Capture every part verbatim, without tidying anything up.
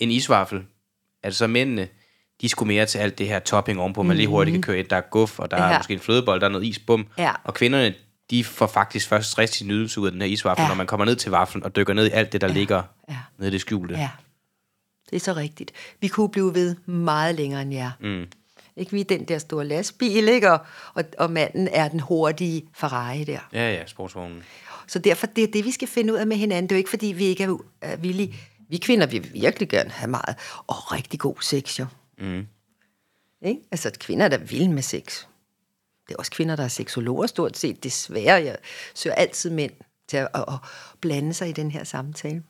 en isvaffel. Altså mændene, de skulle mere til alt det her topping ovenpå, mm-hmm. man lige hurtigt kan køre et, der er guf, og der ja. er måske en flødebold, der er noget is, bum. Ja. Og kvinderne, de får faktisk først rigtig nydelse ud af den her isvaffel, ja. når man kommer ned til vaflen og dykker ned i alt det, der ja. ligger ja. nede i det skjulte. Ja, det er så rigtigt. Vi kunne blive ved meget længere end jer. Mm. Ikke, vi er den der store lastbil, ikke? Og, og, og manden er den hurtige Ferrari der. Ja, ja, sportsvognen. Så derfor, det er det, vi skal finde ud af med hinanden. Det er jo ikke, fordi vi ikke er, er villige. Vi kvinder vil virkelig gerne have meget. Og rigtig god sex, jo. Mm. Ikke? Altså, kvinder er da vilde med sex. Det er også kvinder, der er seksologer stort set. Desværre, jeg søger altid mænd til at, at, at blande sig i den her samtale.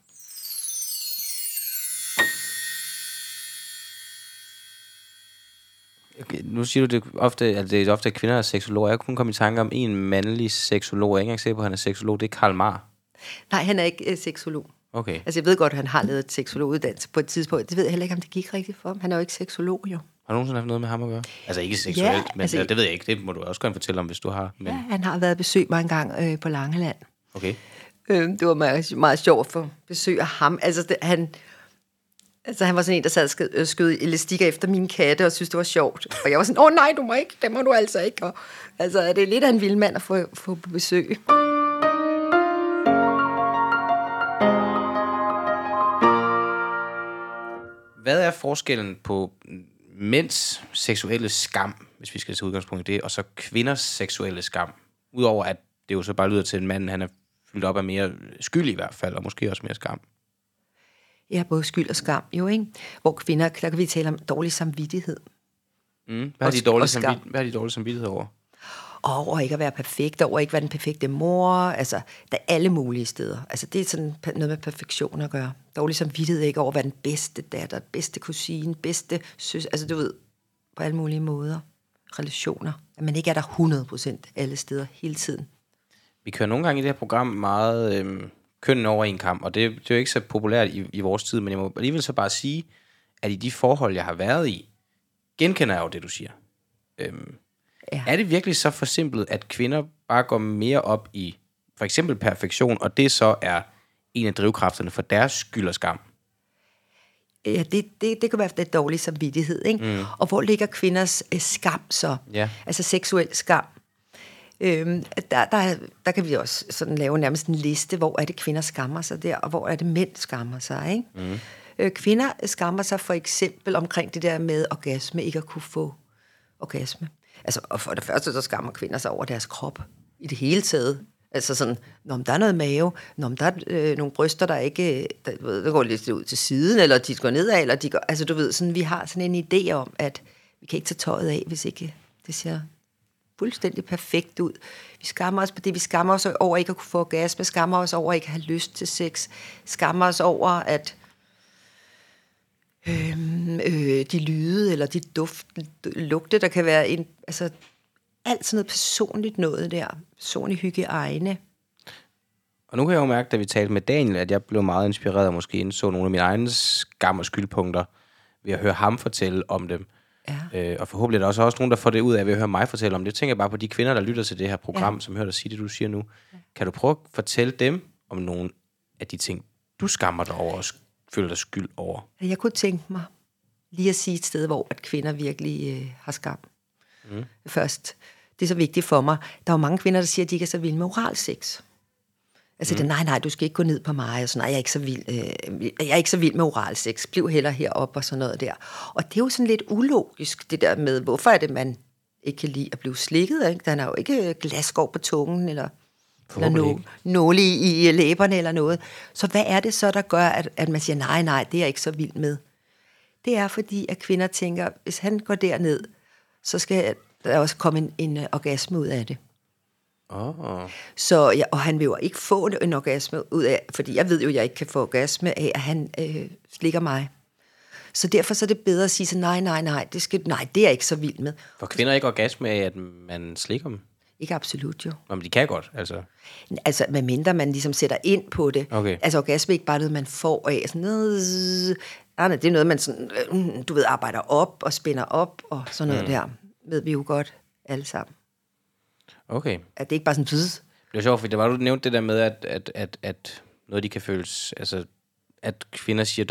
Okay, nu siger du det ofte, at det er ofte at kvinder er seksologer. Jeg kunne komme i tanke om en mandlig seksolog. Jeg er ikke engang sikker på, at han er seksolog. Det er Karl Marr. Nej, han er ikke øh, seksolog. Okay. Altså, jeg ved godt, at han har lavet et seksologuddannelse på et tidspunkt. Det ved jeg heller ikke, om det gik rigtigt for ham. Han er jo ikke seksolog, jo. Har du nogensinde haft noget med ham at gøre? Altså ikke seksuelt, ja, men altså, det ved jeg ikke. Det må du også gerne fortælle om, hvis du har. Men... Ja, han har været besøg mig en gang øh, på Langeland. Okay. Øh, det var meget, meget sjovt for besøg af ham. Altså, det, han... Altså, han var sådan en, der sad og skød, skød elastikker efter mine katte, og synes det var sjovt. Og jeg var sådan, åh nej, du må ikke, det må du altså ikke. Og, altså, det er lidt af en vild mand at få, få på besøg. Hvad er forskellen på mænds seksuelle skam, hvis vi skal tage udgangspunkt i det, og så kvinders seksuelle skam? Udover at det jo så bare lyder til, at manden han er fyldt op af mere skyld i hvert fald, og måske også mere skam. Ja, både skyld og skam, jo, ikke? Hvor kvinder, der kan vi tale om dårlig samvittighed. Mm. Hvad, er de dårlige samvid- hvad er de dårlige samvittighed over? Over ikke at være perfekt, over ikke at være den perfekte mor, altså, der er alle mulige steder. Altså, det er sådan noget med perfektion at gøre. Dårlig samvittighed ikke over at være den bedste datter, bedste kusine, bedste søs, altså du ved, på alle mulige måder. Relationer. At man ikke er der hundrede procent alle steder, hele tiden. Vi kører nogle gange i det her program meget øh, kønnen over i en kamp, og det, det er jo ikke så populært i, i vores tid, men jeg må alligevel så bare sige, at i de forhold, jeg har været i, genkender jeg jo det, du siger. Øhm, ja. Er det virkelig så forsimplet, at kvinder bare går mere op i for eksempel perfektion, og det så er en af drivkræfterne for deres skyld og skam? Ja, det, det, det kan være det dårlige samvittighed, ikke? Mm. Og hvor ligger kvinders øh, skam så? Ja. Altså seksuel skam. Øhm, der, der, der kan vi også sådan lave nærmest en liste, hvor er det kvinder skammer sig der, og hvor er det mænd skammer sig, ikke? Mm. Øh, kvinder skammer sig for eksempel omkring det der med orgasme, ikke at kunne få orgasme. Altså, og for det første, så skammer kvinder sig over deres krop i det hele taget. Altså sådan, når der er noget mave, når der er øh, nogle bryster, der ikke, der, der går lidt ud til siden, eller de går nedad, eller de går, altså du ved, sådan, vi har sådan en idé om, at vi kan ikke tage tøjet af, hvis ikke det ser fuldstændig perfekt ud. Vi skammer os på det, vi skammer os over ikke at kunne få orgasme, skammer os over ikke at have lyst til sex, skammer os over, at øh, øh, de lyde, eller de duft, lugte, der kan være en, altså alt sådan noget personligt noget der, personlig hygiejne. Og nu kan jeg jo mærke, da vi talte med Daniel, at jeg blev meget inspireret og måske indså nogle af mine egne skam- og skyldpunkter ved at høre ham fortælle om dem. Ja. Øh, og forhåbentlig er der også, også nogen, der får det ud af ved at høre mig fortælle om det. Jeg tænker bare på de kvinder, der lytter til det her program, ja. som hører dig sige det, du siger nu. Ja. Kan du prøve at fortælle dem om nogle af de ting, du skammer dig over og føler dig skyld over? Jeg kunne tænke mig lige at sige et sted, hvor at kvinder virkelig øh, har skam. Mm. Først. Det er så vigtigt for mig. Der er jo mange kvinder, der siger, at de ikke er så vilde med oralsex. Altså, mm. det, nej, nej, du skal ikke gå ned på mig, og sådan, nej, jeg er ikke så vild, øh, jeg er ikke så vild med oralsex, bliv heller heroppe, og sådan noget der. Og det er jo sådan lidt ulogisk, det der med, hvorfor er det, man ikke kan lide at blive slikket, ikke? Der er jo ikke glasskår på tungen, eller, eller no, nåle i, i læberne, eller noget. Så hvad er det så, der gør, at, at man siger, nej, nej, det er jeg ikke så vild med? Det er fordi, at kvinder tænker, hvis han går derned, så skal der også komme en, en orgasme ud af det. Oh. Så, ja, og han vil jo ikke få en orgasme ud af, fordi jeg ved jo, at jeg ikke kan få orgasme af, at han øh, slikker mig. Så derfor så er det bedre at sige så nej, nej, nej, det, skal, nej, det er jeg ikke så vild med. For kvinder ikke orgasme af, at man slikker dem? Ikke absolut, jo. Nå, men de kan godt, altså. Altså, medmindre man ligesom sætter ind på det. Okay. Altså, orgasme er ikke bare noget, man får af. Sådan noget, nej, det er noget, man sådan, du ved, arbejder op og spænder op og sådan noget mm. der. Ved vi jo godt alle sammen. Okay. At det ikke bare sådan... Det er sjovt, for det var, du nævnte det der med, at, at, at, at noget, de kan føles... Altså, at kvinder siger,